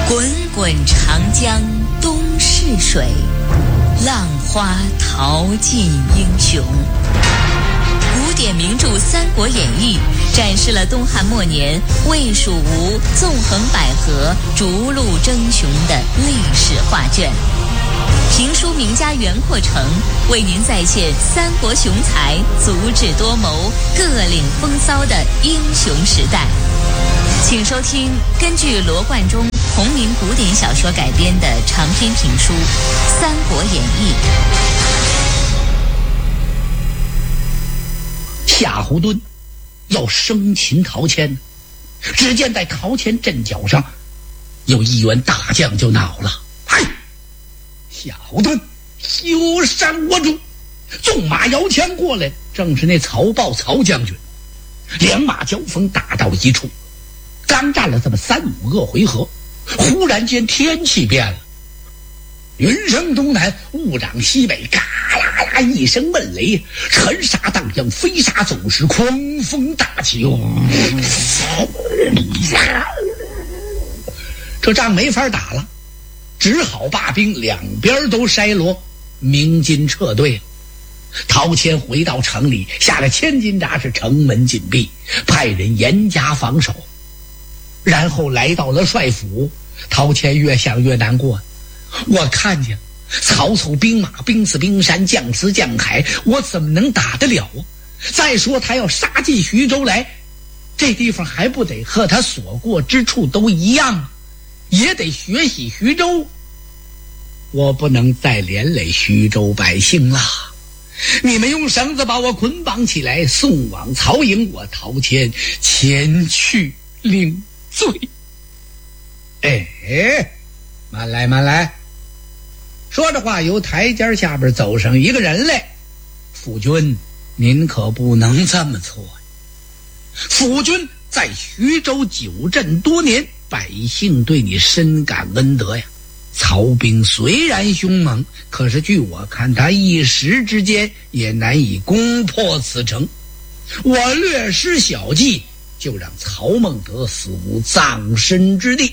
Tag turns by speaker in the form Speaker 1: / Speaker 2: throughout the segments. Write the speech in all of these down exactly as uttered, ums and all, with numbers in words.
Speaker 1: 滚滚长江东逝水，浪花淘尽英雄。古典名著《三国演义》展示了东汉末年魏蜀吴纵横捭阖、逐鹿争雄的历史画卷。评书名家袁阔成为您再现三国雄才足智多谋、各领风骚的英雄时代。请收听根据罗贯中同名古典小说改编的长篇评书《三国演义》。
Speaker 2: 夏侯惇要生擒陶谦，只见在陶谦阵脚上有一员大将就恼了：哎，夏侯惇休山我主！纵马摇枪过来，正是那曹豹曹将军。两马交锋，打到一处，刚战了这么三五个回合，忽然间天气变了，云生东南，雾长西北，嘎啦啦一声闷雷，尘沙荡漾，飞沙走石，狂风大起。这仗没法打了，只好罢兵，两边都筛罗，鸣金撤退。陶谦回到城里，下了千斤闸，是城门紧闭，派人严加防守。然后来到了帅府，陶谦越想越难过，我看见曹操兵马兵似冰山，将似将海，我怎么能打得了啊？再说他要杀进徐州来，这地方还不得和他所过之处都一样，也得学习徐州。我不能再连累徐州百姓了，你们用绳子把我捆绑起来，送往曹营，我陶谦前去领罪。哎，慢来慢来。说着话，由台阶下边走上一个人来。夫君，您可不能这么做呀！夫君在徐州久镇多年，百姓对你深感恩德呀。曹兵虽然凶猛，可是据我看，他一时之间也难以攻破此城。我略施小计，就让曹孟德死无葬身之地。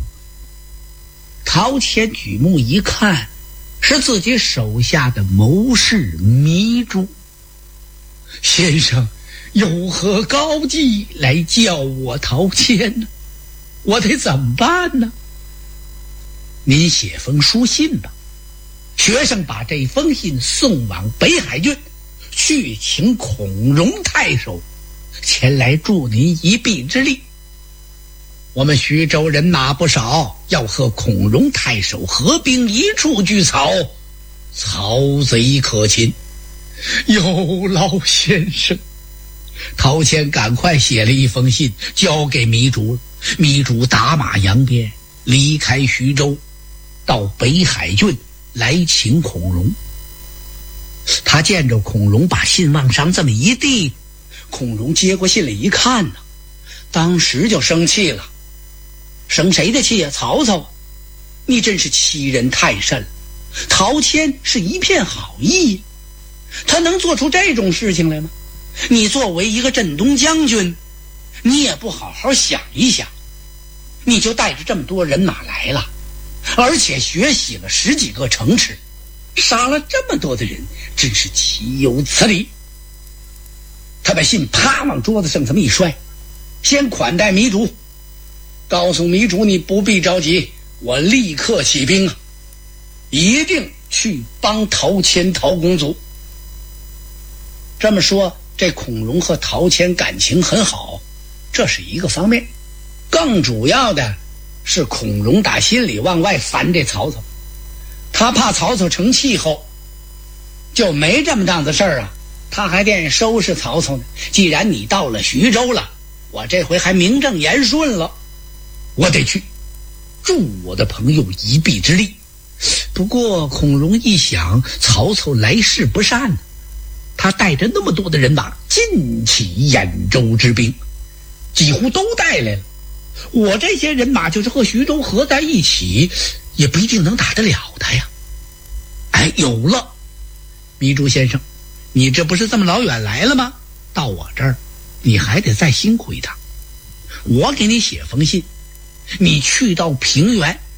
Speaker 2: 陶谦举目一看，是自己手下的谋士糜竺。先生有何高计来教我陶谦呢？我得怎么办呢？您写封书信吧，学生把这封信送往北海郡，去请孔融太守前来助您一臂之力。我们徐州人马不少，要和孔融太守合兵一处拒曹，曹贼可擒。有劳先生。陶谦赶快写了一封信交给糜竺，糜竺打马扬鞭离开徐州，到北海郡来请孔融。他见着孔融把信往上这么一递，孔融接过信来一看呢，当时就生气了。生谁的气啊？曹操，你真是欺人太甚了。陶谦是一片好意，他能做出这种事情来吗？你作为一个镇东将军，你也不好好想一想，你就带着这么多人马来了，而且血洗了十几个城池，杀了这么多的人，真是岂有此理。他把信啪往桌子上这么一摔，先款待糜竺，告诉糜竺你不必着急，我立刻起兵啊，一定去帮陶谦陶公祖。这么说，这孔融和陶谦感情很好，这是一个方面。更主要的是孔融打心里往外烦这曹操，他怕曹操成气候，就没这么档子事儿啊，他还惦收拾曹操呢。既然你到了徐州了，我这回还名正言顺了，我得去助我的朋友一臂之力。不过孔融一想，曹操来势不善呢，他带着那么多的人马尽起兖州之兵，几乎都带来了，我这些人马就是和徐州合在一起，也不一定能打得了他呀。哎，有了，糜竺先生，你这不是这么老远来了吗？到我这儿你还得再辛苦一趟。我给你写封信，你去到平原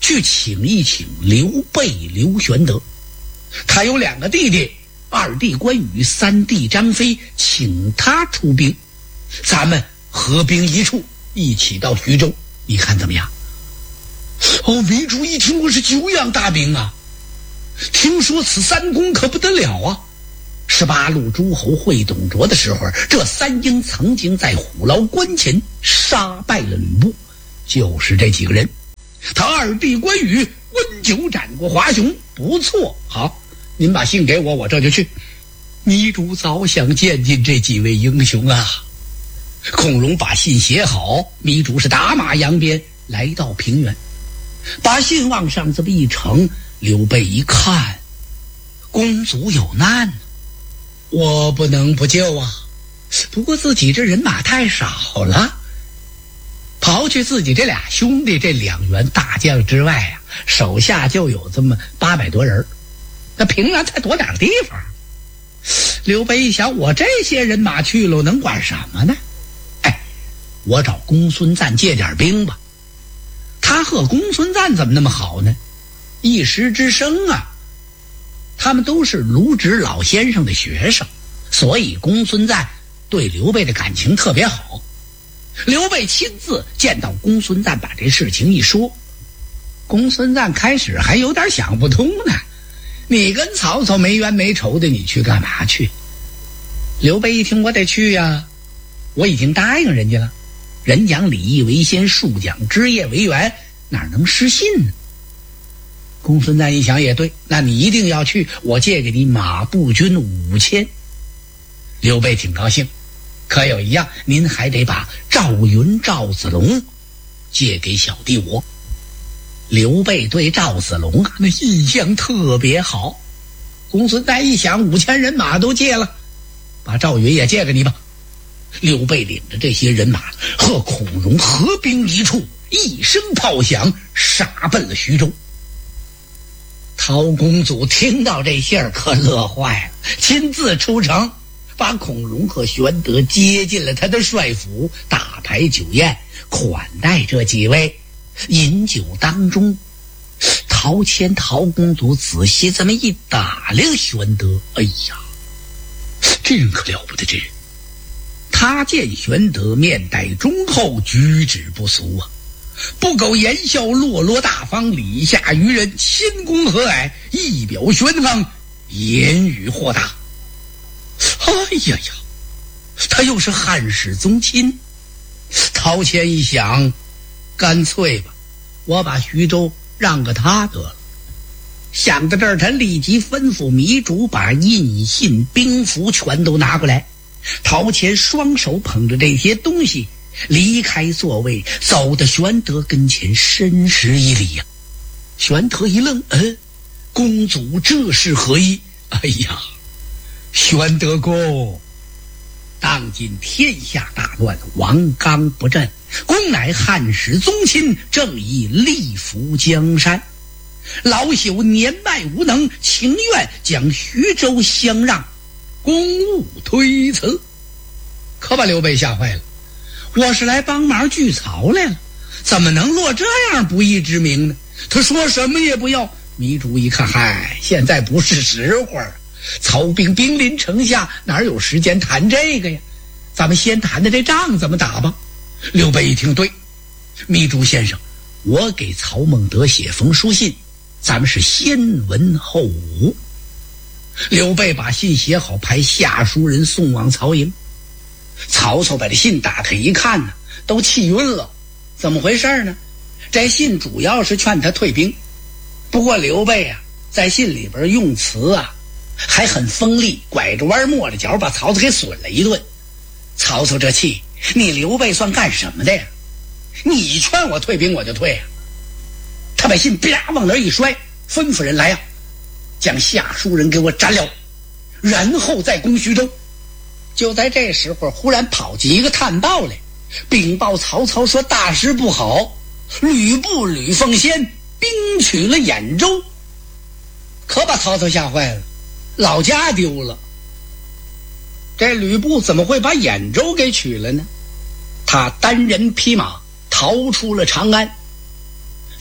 Speaker 2: 去请一请刘备刘玄德。他有两个弟弟，二弟关羽，三弟张飞，请他出兵，咱们合兵一处，一起到徐州，你看怎么样？哦，糜竺一听，我是久仰大名啊，听说此三公可不得了啊。十八路诸侯会董卓的时候，这三英曾经在虎牢关前杀败了吕布，就是这几个人。他二弟关羽温酒斩过华雄，不错。好，您把信给我，我这就去。糜竺早想见见这几位英雄啊。孔融把信写好，糜竺是打马扬鞭来到平原，把信往上这么一呈。刘备一看，公祖有难，我不能不救啊。不过自己这人马太少了，刨去自己这俩兄弟这两员大将之外啊，手下就有这么八百多人，那平原才多点地方。刘备一想，我这些人马去了能管什么呢？哎，我找公孙瓒借点兵吧。他和公孙瓒怎么那么好呢？一时之生啊，他们都是卢植老先生的学生，所以公孙瓒对刘备的感情特别好。刘备亲自见到公孙瓒，把这事情一说，公孙瓒开始还有点想不通呢。你跟曹操没冤没仇的，你去干嘛去？刘备一听，我得去呀，我已经答应人家了。人讲礼义为先，树讲枝叶为源，哪能失信呢？公孙瓒一想也对，那你一定要去，我借给你马步军五千。刘备挺高兴，可有一样，您还得把赵云赵子龙借给小弟我。刘备对赵子龙啊，那印象特别好。公孙瓒一想，五千人马都借了，把赵云也借给你吧。刘备领着这些人马和孔融合兵一处，一声炮响，杀奔了徐州。陶公祖听到这信儿可乐坏了，亲自出城，把孔融和玄德接进了他的帅府，大排酒宴款待这几位。饮酒当中，陶谦陶公祖仔细这么一打量玄德，哎呀，这人可了不得，这人。他见玄德面带忠厚，举止不俗啊，不苟言笑，落落大方，礼下于人，谦恭和蔼，仪表轩昂，言语豁达。哎呀呀，他又是汉室宗亲。陶谦一想，干脆吧，我把徐州让个他得了。想到这儿，他立即吩咐糜竺把印信兵符全都拿过来。陶谦双手捧着这些东西，离开座位，走到玄德跟前，深施一礼呀、啊。玄德一愣，嗯，公祖这是何意？哎呀，玄德公，当今天下大乱，王纲不振，公乃汉室宗亲，正义力服江山。老朽年迈无能，情愿将徐州相让，公务推辞。可把刘备吓坏了，我是来帮忙聚曹来了，怎么能落这样不义之名呢？他说什么也不要。糜竺一看，嗨，现在不是时候，曹兵兵临城下，哪有时间谈这个呀？咱们先谈的这仗怎么打吧。刘备一听，对，糜竺先生，我给曹孟德写封书信，咱们是先文后武。刘备把信写好，派下书人送往曹营。曹操把这信打开一看呢，都气晕了。怎么回事呢？这信主要是劝他退兵，不过刘备啊，在信里边用词啊还很锋利，拐着弯抹着角把曹操给损了一顿。曹操这气，你刘备算干什么的呀？你劝我退兵我就退啊！他把信啪往那一摔，吩咐人来呀、啊，将下书人给我斩了，然后再攻徐州。就在这时候，忽然跑进一个探报来，禀报曹操说大事不好，吕布吕奉先兵取了兖州。可把曹操吓坏了，老家丢了。这吕布怎么会把兖州给取了呢？他单人匹马逃出了长安，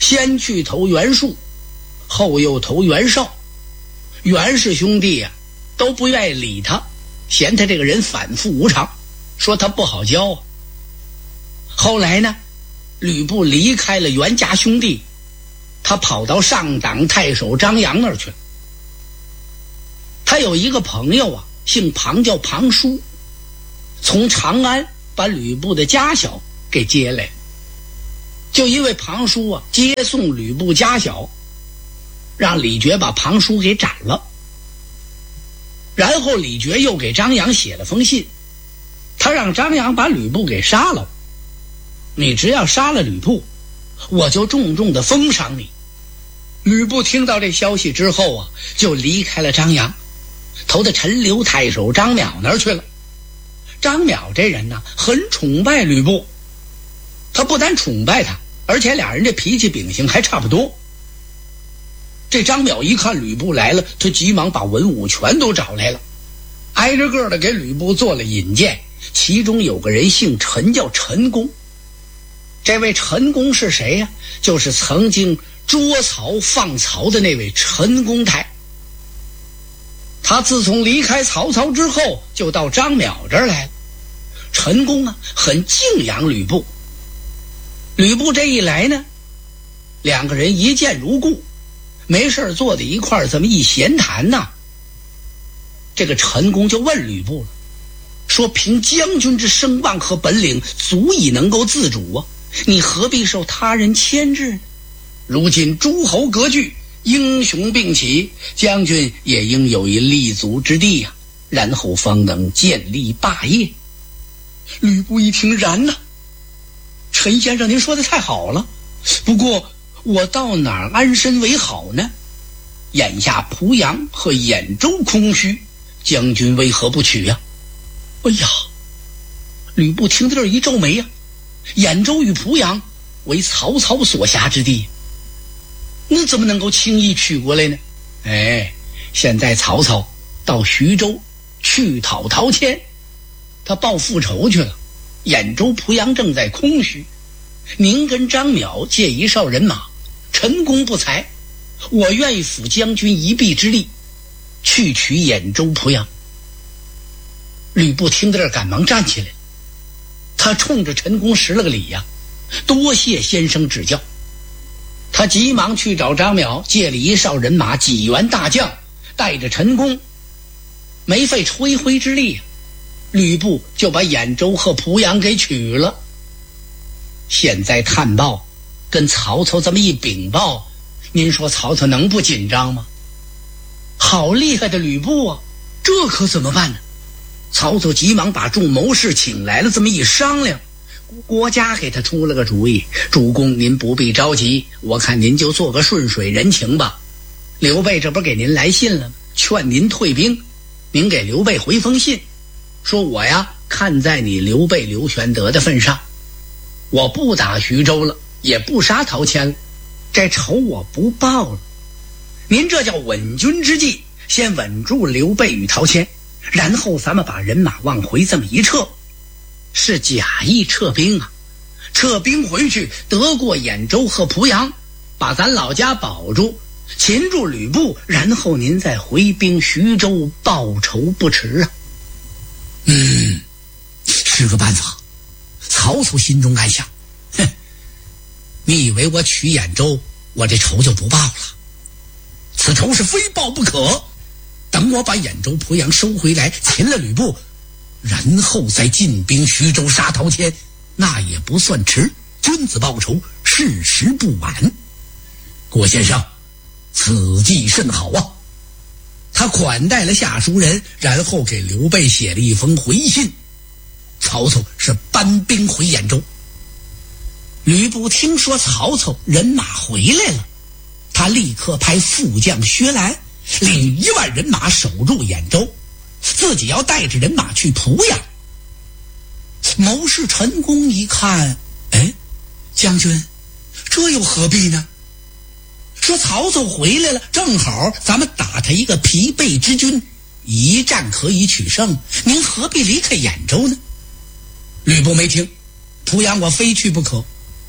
Speaker 2: 先去投袁术，后又投袁绍。袁氏兄弟呀、啊，都不愿意理他，嫌他这个人反复无常，说他不好教啊。后来呢，吕布离开了袁家兄弟，他跑到上党太守张扬那儿去了。他有一个朋友啊，姓庞，叫庞叔，从长安把吕布的家小给接来。就因为庞叔啊接送吕布家小，让李傕把庞叔给斩了。然后李傕又给张扬写了封信，他让张扬把吕布给杀了。你只要杀了吕布，我就重重的封赏你。吕布听到这消息之后啊，就离开了张扬，投到陈留太守张邈那儿去了。张邈这人呢，很崇拜吕布，他不但崇拜他，而且俩人这脾气秉性还差不多。这张邈一看吕布来了，他急忙把文武全都找来了，挨着个的给吕布做了引荐。其中有个人姓陈，叫陈宫。这位陈宫是谁呀、啊？就是曾经捉曹放曹的那位陈公台。他自从离开曹操之后，就到张邈这儿来了。陈宫啊，很敬仰吕布。吕布这一来呢，两个人一见如故，没事坐在一块儿，这么一闲谈呐、啊。这个陈宫就问吕布了，说：“凭将军之声望和本领，足以能够自主啊，你何必受他人牵制呢？如今诸侯割据，英雄并起，将军也应有一立足之地呀、啊，然后方能建立霸业。”吕布一听，然呐，陈先生您说的太好了，不过我到哪儿安身为好呢？眼下濮阳和兖州空虚，将军为何不取呀、啊？哎呀，吕布听到这儿一皱眉呀、啊，兖州与濮阳为曹操所辖之地，那怎么能够轻易取过来呢？哎，现在曹操到徐州去讨陶谦，他报复仇去了，兖州濮阳正在空虚，您跟张邈借一哨人马，陈宫不才，我愿意辅将军一臂之力，去取兖州濮阳。吕布听到这儿，赶忙站起来，他冲着陈宫施了个礼呀、啊，多谢先生指教。他急忙去找张邈，借了一哨人马，几员大将，带着陈宫，没费吹灰之力、啊，吕布就把兖州和濮阳给取了。现在探报跟曹操这么一禀报，您说曹操能不紧张吗？好厉害的吕布啊，这可怎么办呢？曹操急忙把众谋士请来了，这么一商量，郭嘉给他出了个主意：主公您不必着急，我看您就做个顺水人情吧。刘备这不给您来信了吗？劝您退兵，您给刘备回封信，说我呀看在你刘备刘玄德的份上，我不打徐州了，也不杀陶谦了，这仇我不报了。您这叫稳军之计，先稳住刘备与陶谦，然后咱们把人马往回这么一撤，是假意撤兵啊，撤兵回去得过兖州和濮阳，把咱老家保住，擒住吕布，然后您再回兵徐州报仇不迟啊。
Speaker 3: 嗯，是个办法。曹操心中暗想，哼，你以为我取兖州，我这仇就不报了？此仇是非报不可。等我把兖州濮阳收回来，擒了吕布，然后再进兵徐州杀陶谦，那也不算迟。君子报仇，是时不晚。郭先生，此计甚好啊。他款待了下书人，然后给刘备写了一封回信。曹操是搬兵回兖州。吕布听说曹操人马回来了，他立刻派副将薛兰领一万人马守住兖州，自己要带着人马去濮阳。谋士陈宫一看，哎，将军，这又何必呢？说曹操回来了，正好咱们打他一个疲惫之军，一战可以取胜，您何必离开兖州呢？吕布没听，濮阳我非去不可。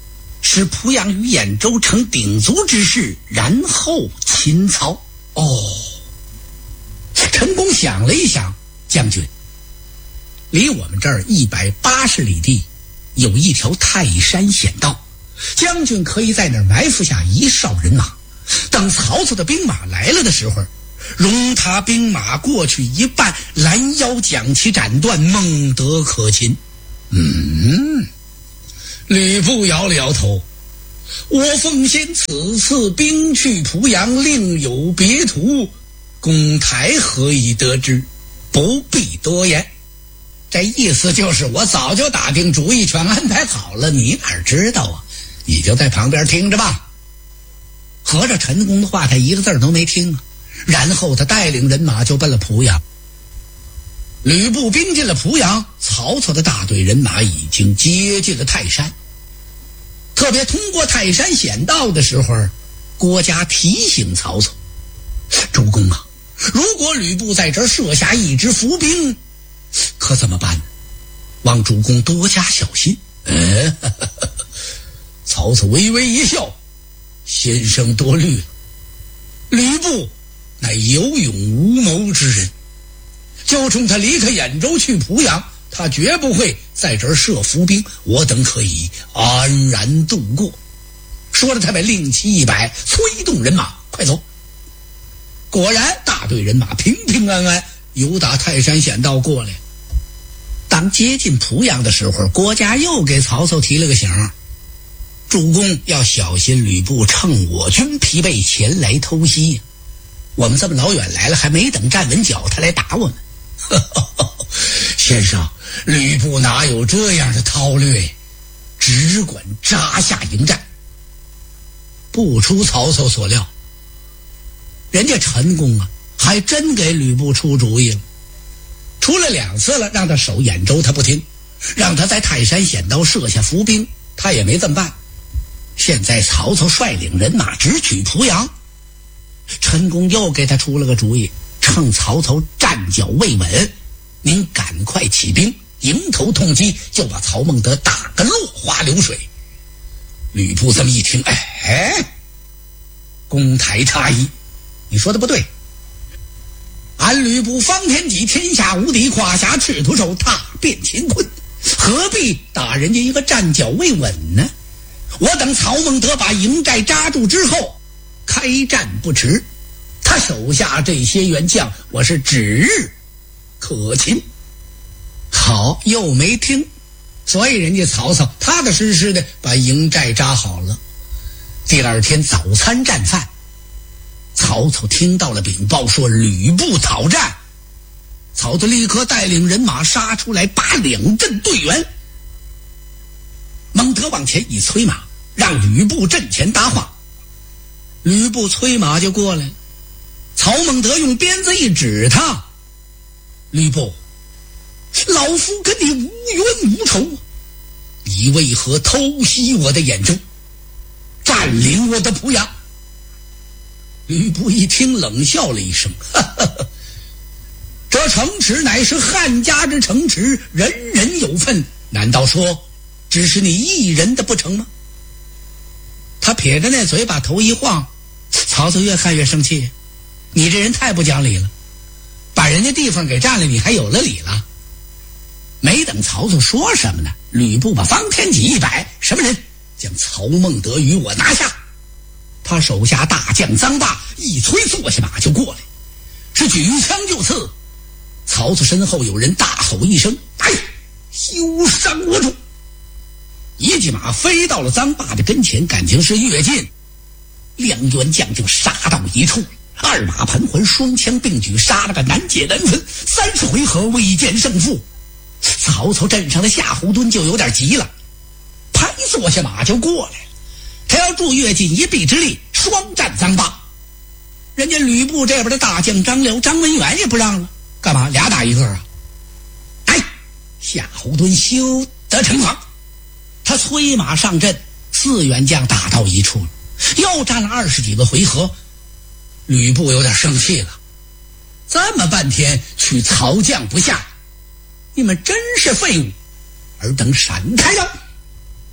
Speaker 3: 使濮阳与兖州成鼎足之势，然后擒曹。哦，陈宫想了一想，将军，离我们这儿一百八十里地有一条泰山险道，将军可以在那儿埋伏下一哨人马，等曹操的兵马来了的时候，容他兵马过去一半，拦腰将其斩断，孟德可擒。嗯，吕布摇了摇头，我奉先此次兵去濮阳，另有别图，公台何以得知？不必多言。这意思就是我早就打定主意，全安排好了，你哪知道啊？你就在旁边听着吧。合着陈宫的话他一个字都没听啊，然后他带领人马就奔了濮阳。吕布兵进了濮阳，曹操的大队人马已经接近了泰山。特别通过泰山险道的时候，郭嘉提醒曹操，主公啊，如果吕布在这儿设下一支伏兵，可怎么办呢？望主公多加小心。嗯，曹操微微一笑，先生多虑了，吕布乃有勇无谋之人，就冲他离开兖州去濮阳，他绝不会在这儿设伏兵，我等可以安然度过。说着他便令旗一摆，催动人马快走。果然大队人马平平安安由打泰山险道过来。当接近濮阳的时候，郭嘉又给曹操提了个醒，主公要小心吕布趁我军疲惫前来偷袭，我们这么老远来了，还没等站稳脚，他来打我们。先生，吕布哪有这样的韬略，只管扎下营寨。不出曹操所料，人家陈宫啊还真给吕布出主意了。出了两次了，让他守兖州他不听，让他在泰山险道设下伏兵他也没这么办。现在曹操率领人马直取濮阳，陈宫又给他出了个主意，趁曹操站脚未稳，您赶快起兵，迎头痛击，就把曹孟德打个落花流水。吕布这么一听，哎，公台差异，你说的不对。俺吕布方天戟天下无敌，胯下赤兔手踏遍乾坤，何必打人家一个站脚未稳呢？我等曹孟德把营寨扎住之后，开战不迟，他手下这些员将，我是指日可擒。好，又没听，所以人家曹操踏踏实实的把营寨扎好了。第二天早餐战饭，曹操听到了禀报，说吕布讨战。曹操立刻带领人马杀出来，把两阵队员。孟德往前一催马，让吕布阵前搭话。吕布催马就过来，曹孟德用鞭子一指他，吕布，老夫跟你无冤无仇，你为何偷袭我的兖州，占领我的濮阳？吕布一听冷笑了一声，哈哈哈，这城池乃是汉家之城池，人人有份，难道说只是你一人的不成吗？他撇着那嘴把头一晃，曹操越看越生气，你这人太不讲理了，把人家地方给占了，你还有了理了？没等曹操说什么呢，吕布把方天戟一摆，什么人？将曹孟德与我拿下。他手下大将臧霸一催坐下马就过来，是举枪就刺。曹操身后有人大吼一声，哎，休伤我主！一骑马飞到了臧霸的跟前，感情是越近，两员将就杀到一处，二马盘桓，双枪并举，杀了个难解难分。三十回合未见胜负，曹操镇上的夏侯惇就有点急了，拍坐下马就过来了。他要助越进一臂之力，双战臧霸。人家吕布这边的大将张辽、张文远也不让了，干嘛俩打一个啊？哎，夏侯惇休得逞狂，他催马上阵，四员将打到一处了，又战了二十几个回合。吕布有点生气了，这么半天取曹将不下，你们真是废物！尔等闪开了！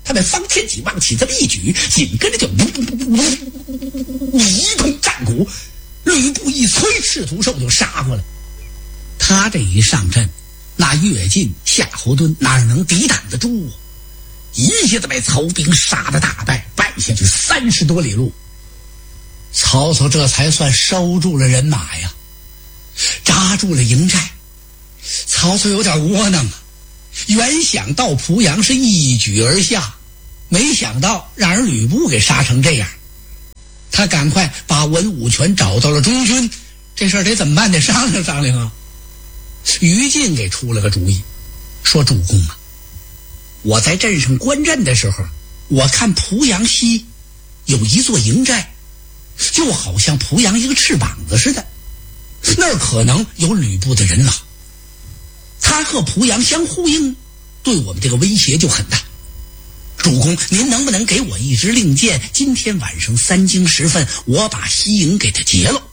Speaker 3: 他们方天戟往起这么一举，紧跟着就一通战鼓，吕布一催，赤兔兽就杀过来。他这一上阵，那乐进、夏侯惇哪能抵挡得住？一下子把曹兵杀得大败，败下去三十多里路。曹操这才算收住了人马呀，扎住了营寨。曹操有点窝囊啊，原想到濮阳是一举而下，没想到让人吕布给杀成这样。他赶快把文武全找到了中军，这事儿得怎么办？得商量商量啊。于禁给出了个主意，说主公啊，我在镇上观阵的时候，我看濮阳西有一座营寨，就好像濮阳一个翅膀子似的，那儿可能有吕布的人马，他和濮阳相呼应，对我们这个威胁就很大。主公，您能不能给我一支令箭？今天晚上三更时分，我把西营给他劫了。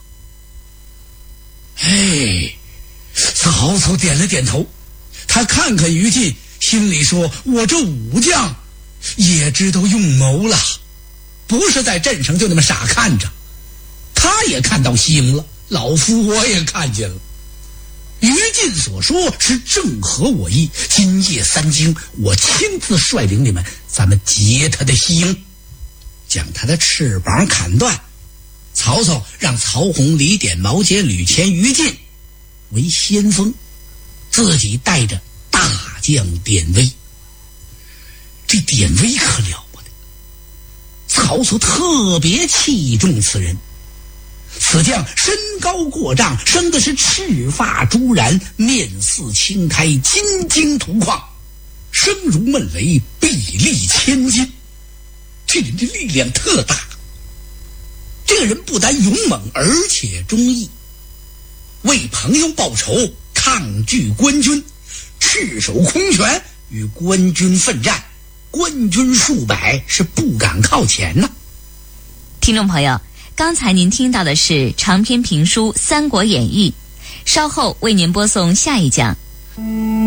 Speaker 3: 哎，曹操点了点头，他看看于禁，心里说：我这武将也知道用谋了，不是在镇上就那么傻看着。他也看到西营了，老夫我也看见了。于禁所说是正合我意，今夜三更，我亲自率领你们，咱们劫他的西营，将他的翅膀砍断。曹操让曹洪、李典、毛杰、吕虔、于禁为先锋，自己带着大将典韦。这典韦可了不得，曹操特别器重此人。此将身高过丈，生的是赤发朱髯，面似青苔，金睛图框，声如闷雷，臂力千斤。这人的力量特大，这个人不但勇猛，而且忠义，为朋友报仇，抗拒官军，赤手空拳与官军奋战，官军数百，是不敢靠前呢。
Speaker 1: 听众朋友，刚才您听到的是长篇评书《三国演义》，稍后为您播送下一讲。